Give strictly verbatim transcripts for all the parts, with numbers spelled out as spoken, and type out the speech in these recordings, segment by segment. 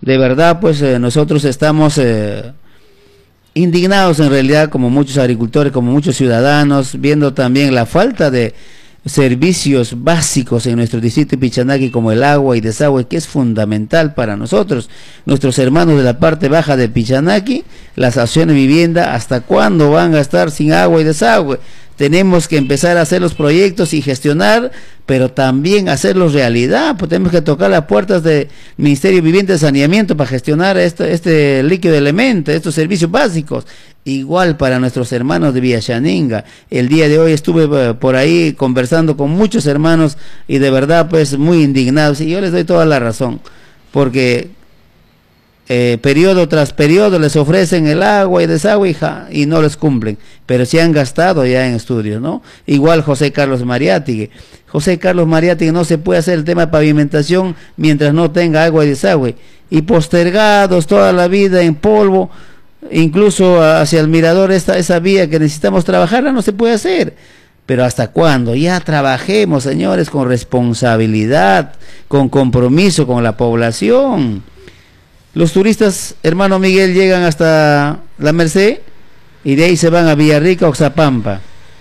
de verdad pues eh, nosotros estamos eh, indignados en realidad, como muchos agricultores, como muchos ciudadanos, viendo también la falta de servicios básicos en nuestro distrito de Pichanaki, como el agua y desagüe, que es fundamental para nosotros, nuestros hermanos de la parte baja de Pichanaki, las asociaciones de vivienda. ¿Hasta cuándo van a estar sin agua y desagüe? Tenemos que empezar a hacer los proyectos y gestionar, pero también hacerlos realidad. Pues tenemos que tocar las puertas del Ministerio de Vivienda y Saneamiento para gestionar este, este líquido elemento, estos servicios básicos. Igual para nuestros hermanos de Villachaninga. El día de hoy estuve por ahí conversando con muchos hermanos y de verdad pues muy indignados, y yo les doy toda la razón, porque eh, periodo tras periodo les ofrecen el agua y desagüe y, ja, y no les cumplen, pero se han gastado ya en estudios, ¿no? Igual José Carlos Mariátegui. José Carlos Mariátegui, no se puede hacer el tema de pavimentación mientras no tenga agua y desagüe, y postergados toda la vida en polvo. Incluso hacia el mirador, esta, esa vía que necesitamos trabajarla no se puede hacer. Pero ¿hasta cuándo? Ya trabajemos, señores, con responsabilidad, con compromiso con la población. Los turistas, hermano Miguel, llegan hasta La Merced y de ahí se van a Villarrica, Oxapampa,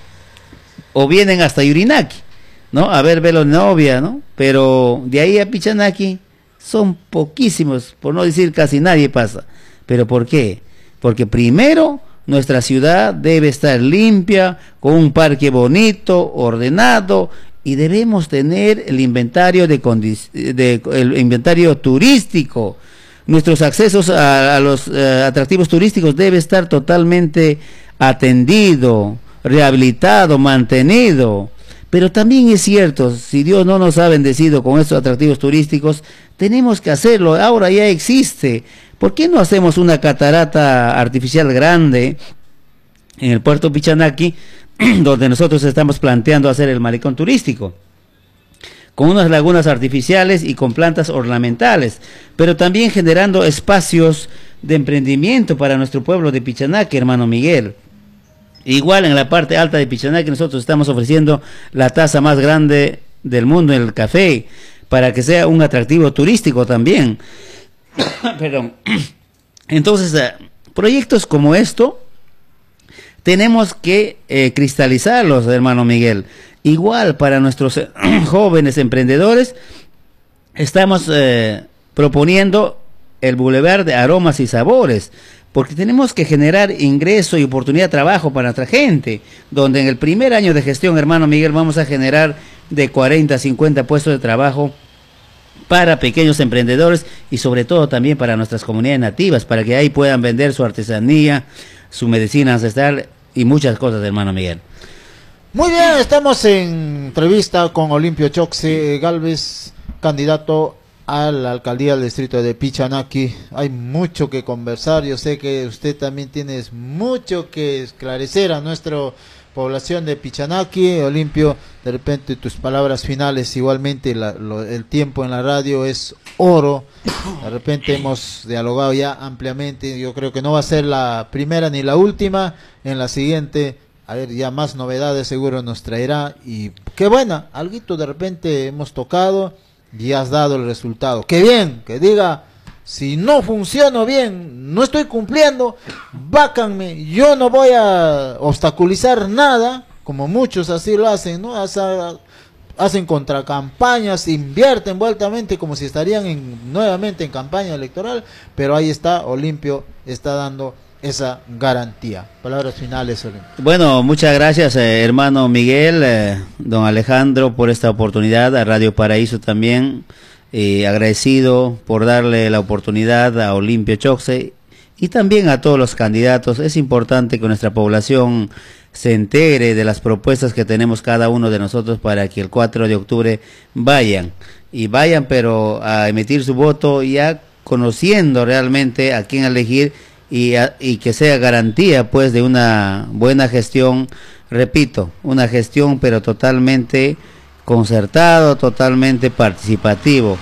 o vienen hasta Yurinaki, ¿no? A ver velo novia, ¿no? Pero de ahí a Pichanaki son poquísimos, por no decir casi nadie pasa. ¿Pero por qué? Porque primero nuestra ciudad debe estar limpia, con un parque bonito, ordenado, y debemos tener el inventario de, de el inventario turístico. Nuestros accesos a, a los uh, atractivos turísticos debe estar totalmente atendido, rehabilitado, mantenido. Pero también es cierto, si Dios no nos ha bendecido con estos atractivos turísticos, tenemos que hacerlo. Ahora ya existe. ¿Por qué no hacemos una catarata artificial grande en el puerto Pichanaki, donde nosotros estamos planteando hacer el malecón turístico, con unas lagunas artificiales y con plantas ornamentales, pero también generando espacios de emprendimiento para nuestro pueblo de Pichanaki, hermano Miguel? Igual en la parte alta de Pichanaki nosotros estamos ofreciendo la taza más grande del mundo en el café, para que sea un atractivo turístico también. Perdón. Entonces, eh, proyectos como esto tenemos que eh, cristalizarlos, hermano Miguel. Igual para nuestros eh, jóvenes emprendedores estamos eh, proponiendo el Boulevard de Aromas y Sabores, porque tenemos que generar ingreso y oportunidad de trabajo para nuestra gente, donde en el primer año de gestión, hermano Miguel, vamos a generar de cuarenta a cincuenta puestos de trabajo para pequeños emprendedores y sobre todo también para nuestras comunidades nativas, para que ahí puedan vender su artesanía, su medicina ancestral y muchas cosas, hermano Miguel. Muy bien, estamos en entrevista con Olimpio Choxe Galvez, candidato a la alcaldía del distrito de Pichanaki. Hay mucho que conversar, yo sé que usted también tiene mucho que esclarecer a nuestra población de Pichanaki. Olimpio, de repente tus palabras finales, igualmente la, lo, el tiempo en la radio es oro, de repente hemos dialogado ya ampliamente, yo creo que no va a ser la primera ni la última, en la siguiente, a ver, ya más novedades seguro nos traerá, y qué buena, alguito de repente hemos tocado y has dado el resultado, qué bien, que diga, si no funciono bien, no estoy cumpliendo, vácanme, yo no voy a obstaculizar nada, como muchos así lo hacen, ¿no? Hacen, hacen contracampañas, invierten vueltamente como si estarían en, nuevamente en campaña electoral, pero ahí está, Olimpio está dando esa garantía. Palabras finales, Olimpio. Bueno, muchas gracias, eh, hermano Miguel, eh, don Alejandro, por esta oportunidad, a Radio Paraíso también. Eh, agradecido por darle la oportunidad a Olimpio Choxe y también a todos los candidatos. Es importante que nuestra población se entere de las propuestas que tenemos cada uno de nosotros para que el cuatro de octubre vayan, y vayan pero a emitir su voto ya conociendo realmente a quién elegir y, a, y que sea garantía pues de una buena gestión, repito, una gestión pero totalmente concertado, totalmente participativo.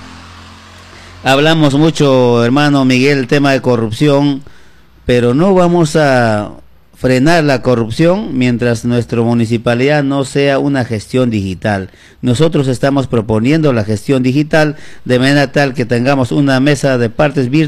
Hablamos mucho, hermano Miguel, el tema de corrupción, pero no vamos a frenar la corrupción mientras nuestra municipalidad no sea una gestión digital. Nosotros estamos proponiendo la gestión digital de manera tal que tengamos una mesa de partes virtuales